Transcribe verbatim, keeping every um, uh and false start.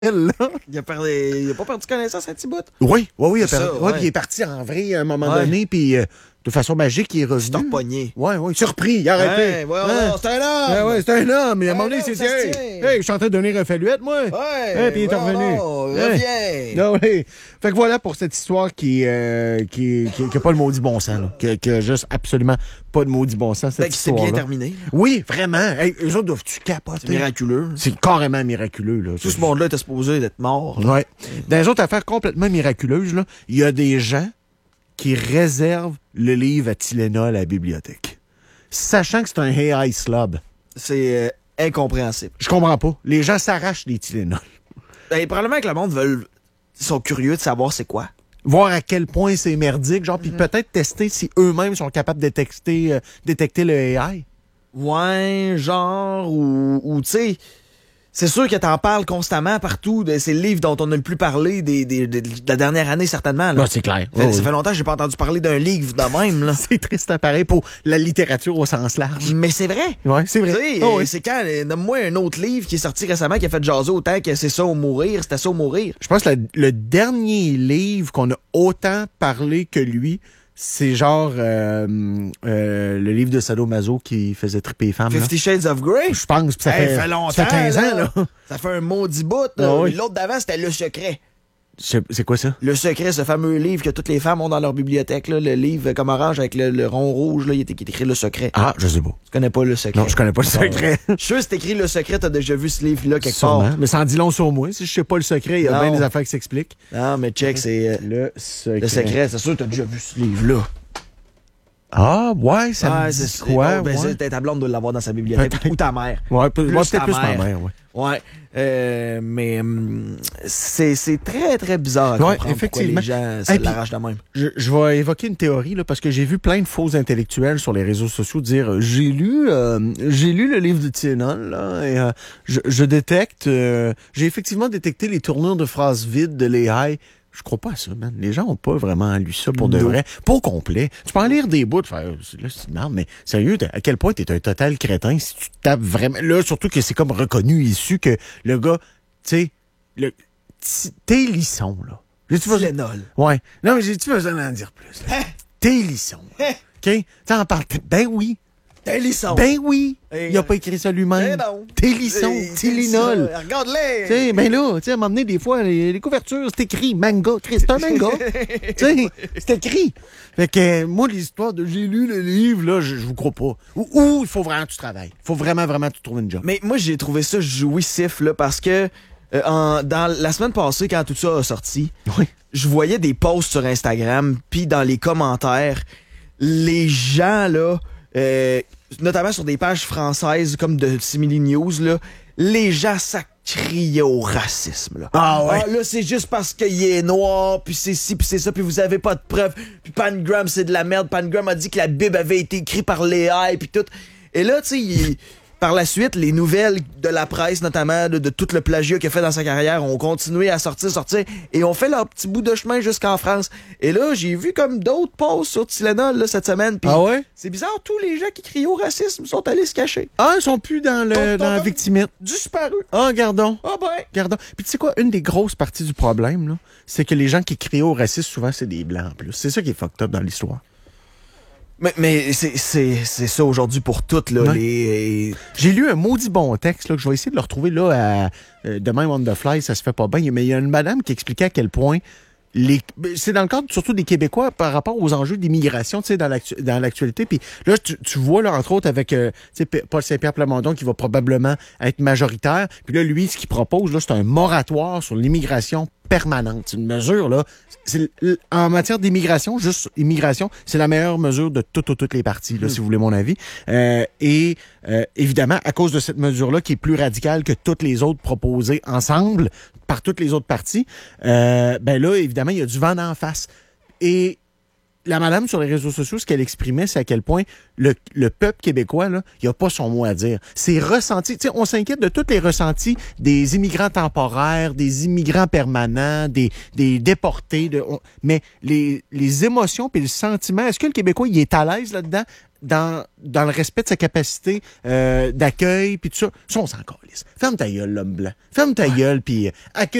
là. Il a, perdu, il a pas perdu connaissance à un petit bout. Oui, oui, oui. Il, a perdu, ça, ouais, ouais. puis il est parti en vrai à un moment Ouais. donné, puis euh, de façon magique, il est revenu. C'est repogné. Oui, oui. Surpris, il a arrêté. Ouais, ouais, Hein? non, c'est un homme! Ouais, ouais, c'est un homme. Et à un Un moment donné, homme, c'est ça se hey, tient. hey, je suis en train de donner un faluette, moi. Ouais! Hein, puis il est ouais, revenu. non, Hein? reviens! Ah oui. Fait que voilà pour cette histoire qui euh, qui, qui, qui a pas le maudit bon sens, là. Qui, qui a juste absolument pas de maudit bon sens, cette Fait que c'est histoire bien terminé. Oui, vraiment. Hey, eux autres doivent-tu capoter? C'est miraculeux. C'est carrément miraculeux, là. Tout ce monde-là était supposé d'être mort. Ouais. Dans les autres affaires complètement miraculeuses, là, il y a des gens qui réservent le livre à Tylenol à la bibliothèque. Sachant que c'est un A I slub. C'est euh, incompréhensible. Je comprends pas. Les gens s'arrachent des Tylenol. Ben, probablement que le monde veut, ils sont curieux de savoir c'est quoi. Voir à quel point c'est merdique, genre, puis Mm-hmm. peut-être tester si eux-mêmes sont capables de détecter, euh, détecter le A I. Ouais, genre, ou, ou tu sais, c'est sûr que t'en parles constamment partout. de- C'est le livre dont on a le plus parlé des, des, des- de la dernière année, certainement. Là. Ouais, c'est clair. Ça, Oh, ça oui. fait longtemps que j'ai pas entendu parler d'un livre de même. Là. C'est triste, à pareil, pour la littérature au sens large. Mais c'est vrai. Ouais, c'est Tu vrai. sais, Oh, euh, oui. c'est quand, euh, nomme-moi un autre livre qui est sorti récemment qui a fait jaser autant que c'est ça ou mourir, c'était ça ou mourir. Je pense que la- le dernier livre qu'on a autant parlé que lui, c'est genre euh, euh, le livre de Sadomaso qui faisait triper les femmes. là. Fifty Shades of Grey. Je pense que ça, Hey, fait, ça fait longtemps. ça fait quinze ans. Là. Ça fait un maudit bout. là. Ah oui. L'autre d'avant, c'était Le Secret. C'est c'est quoi ça? Le Secret, ce fameux livre que toutes les femmes ont dans leur bibliothèque. Là, le livre comme orange avec le, le rond rouge, là, il est écrit Le Secret. Ah, je sais pas. Tu connais pas Le Secret? Non, je connais pas le secret. Je suis sûr que c'est écrit Le Secret, t'as déjà vu ce livre-là quelque Sûrement. part. Mais ça en dit long sur moi. Si je sais pas le secret, il y a Non. bien des affaires qui s'expliquent. Non, mais check, c'est euh, Le secret. Le Secret. C'est sûr que t'as déjà vu ce livre-là. Ah, ouais, ça Ouais, me c'est dit c'est- quoi? oh, ben, ouais. c'est- ta blonde doit l'avoir dans sa bibliothèque. Peut-être. Ou ta mère. Ouais, peut- Plus ouais, peut-être ta plus mère. ma mère, ouais. Ouais. Euh, mais hum, c'est c'est très, très bizarre à Ouais, comprendre pourquoi effectivement. les gens se Et puis- l'arrachent de même. Je, je vais évoquer une théorie là, parce que j'ai vu plein de faux intellectuels sur les réseaux sociaux dire euh, j'ai lu euh, j'ai lu le livre de Tylenol là, et euh, je, je détecte euh, j'ai effectivement détecté les tournures de phrases vides de l'A I. Je crois pas à ça, man. Les gens ont pas vraiment lu ça pour de Non. vrai. Pas au complet. Tu peux en lire des bouts, faire, là, c'est une merde, mais sérieux, t'es- à quel point t'es un total crétin si tu tapes vraiment. Là, surtout que c'est comme reconnu issu que le gars, tu sais, le t- tes lissons, là. J'ai-tu besoin- Tylenol. Ouais. Non, mais j'ai-tu besoin d'en dire plus? là? Hein? Tes lissons. Hein? OK? T'en parles. Ben oui. T'es lisson. Ben oui. Et- Il a pas écrit ça lui-même. Ben non. Tes lissons. Et- Tylenol. ça, Regarde-les. Tu sais, ben là, tu sais, à un moment donné, des fois, les, les couvertures, c'est écrit manga. Chris, c'est un manga. Tu sais, c'est écrit. Fait que, euh, moi, l'histoire de j'ai lu le livre, là, je, je vous crois pas. Ou, ou il faut vraiment que tu travailles. Il faut vraiment, vraiment que tu trouves une job. Mais moi, j'ai trouvé ça jouissif, là, parce que euh, en- dans la semaine passée, quand tout ça a sorti, Oui. je voyais des posts sur Instagram, puis dans les commentaires, les gens, là, euh, notamment sur des pages françaises comme de Simili News, là, les gens, ça criait au racisme. Là, Ah ouais? là c'est juste parce qu'il est noir, puis c'est ci, puis c'est ça, puis vous avez pas de preuves, puis Pangram, c'est de la merde. Pangram a dit que la Bible avait été écrite par l'A I, puis tout. Et là, tu sais, il- par la suite, les nouvelles de la presse, notamment de, de tout le plagiat qu'il a fait dans sa carrière, ont continué à sortir, sortir, et ont fait leur petit bout de chemin jusqu'en France. Et là, j'ai vu comme d'autres posts sur Tylenol là, cette semaine. Pis Ah ouais? c'est bizarre, tous les gens qui crient au racisme sont allés se cacher. Ah, ils sont plus dans, le, Ton- ton- dans la ton- victimite. Disparu. Ah, gardons. Ah ben. Gardons. Puis tu sais quoi, une des grosses parties du problème, là, c'est que les gens qui crient au racisme, souvent, c'est des blancs en plus. C'est ça qui est fucked up dans l'histoire. Mais, mais c'est, c'est, c'est ça aujourd'hui pour toutes, là. Ouais. Les... J'ai lu un maudit bon texte, là, que je vais essayer de le retrouver là à euh, demain on the fly, ça se fait pas bien, mais il y a une madame qui expliquait à quel point les c'est dans le cadre surtout des Québécois par rapport aux enjeux d'immigration, tu sais, dans l'actu- dans l'actualité. Puis là, tu, tu vois là entre autres avec euh, tu sais, P- Paul Saint-Pierre Plamondon qui va probablement être majoritaire. Puis là, lui, ce qu'il propose là, c'est un moratoire sur l'immigration permanente. C'est une mesure là. C'est, l- en matière d'immigration, juste immigration, c'est la meilleure mesure de toutes toutes toutes les parties, là, Mm. si vous voulez mon avis. Euh, et euh, évidemment, à cause de cette mesure-là qui est plus radicale que toutes les autres proposées ensemble par toutes les autres parties, euh, ben là, évidemment, il y a du vent d'en face. Et la madame, sur les réseaux sociaux, ce qu'elle exprimait, c'est à quel point le, le peuple québécois, là, il a pas son mot à dire. C'est ressenti. Tu sais, on s'inquiète de tous les ressentis des immigrants temporaires, des immigrants permanents, des, des déportés. De, on, mais les, les émotions puis le sentiment, est-ce que le Québécois, il est à l'aise là-dedans? Dans, dans le respect de sa capacité euh, d'accueil, puis tout ça. Ça, on s'en calisse. Ferme ta gueule, l'homme blanc. Ferme ta ouais. gueule, puis accueille